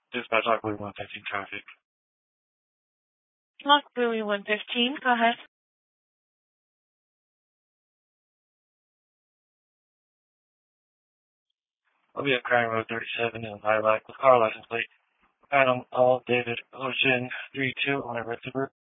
Dispatch Lockwood 115 traffic. Lockwood 115, go ahead. I'll be at Crown Road 37 in Lilac with car license plate. Adam All David Ocean 32 on a red Subaru.